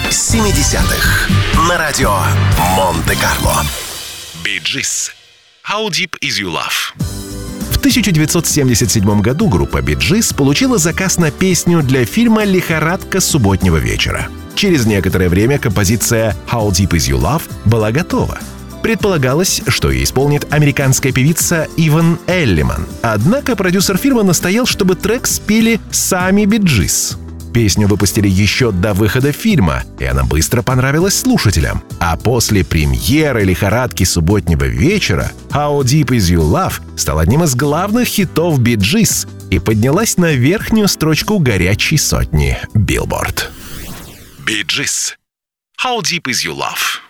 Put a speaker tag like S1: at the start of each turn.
S1: 70-х на радио Монте-Карло.
S2: Bee Gees. How Deep Is Your Love?
S3: В 1977 году группа Bee Gees получила заказ на песню для фильма «Лихорадка субботнего вечера». Через некоторое время композиция «How Deep Is Your Love» была готова. Предполагалось, что ее исполнит американская певица Иван Эллиман. Однако продюсер фильма настоял, чтобы трек спели сами Bee Gees. Песню выпустили еще до выхода фильма, и она быстро понравилась слушателям. А после премьеры «Лихорадки субботнего вечера» «How Deep Is Your Love» стал одним из главных хитов Bee Gees и поднялась на верхнюю строчку горячей сотни Billboard.
S2: Bee Gees. How Deep Is Your Love?